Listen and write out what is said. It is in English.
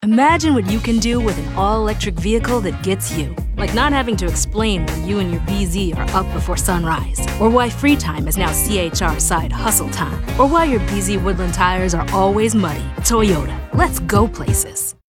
Imagine what you can do with an all-electric vehicle that gets you. Like not having to explain why you and your BZ are up before sunrise, or why free time is now CHR side hustle time, or why your BZ Woodland tires are always muddy. Toyota, let's go places.